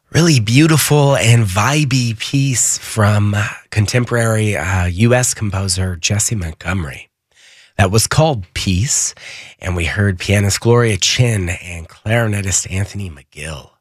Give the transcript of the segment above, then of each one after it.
Really beautiful and vibey piece from contemporary U.S. composer Jesse Montgomery. That was called Peace, and we heard pianist Gloria Chin and clarinetist Anthony McGill.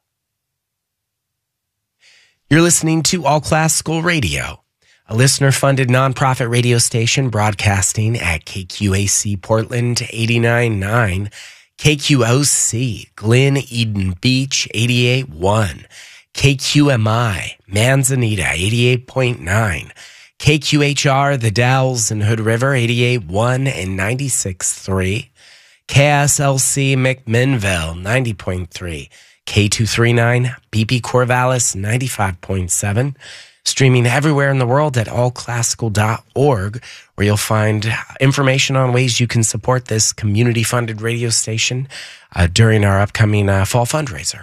You're listening to All Classical Radio, a listener-funded nonprofit radio station broadcasting at KQAC Portland 89.9, KQOC Glen Eden Beach 88.1, KQMI Manzanita 88.9, KQHR The Dalles and Hood River 88.1 and 96.3, KSLC McMinnville 90.3, K239 BP Corvallis 95.7, streaming everywhere in the world at allclassical.org, where you'll find information on ways you can support this community-funded radio station during our upcoming fall fundraiser.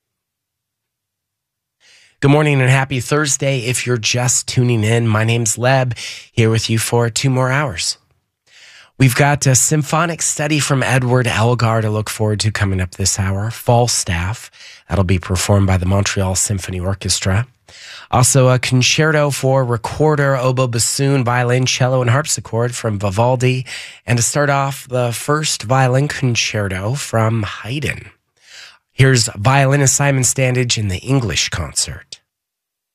Good morning and happy Thursday. If you're just tuning in, my name's Leb, here with you for 2 more hours. We've got a symphonic study from Edward Elgar to look forward to coming up this hour, Falstaff. That'll be performed by the Montreal Symphony Orchestra. Also, a concerto for recorder, oboe, bassoon, violin, cello, and harpsichord from Vivaldi. And to start off, the first violin concerto from Haydn. Here's violinist Simon Standage in the English concert.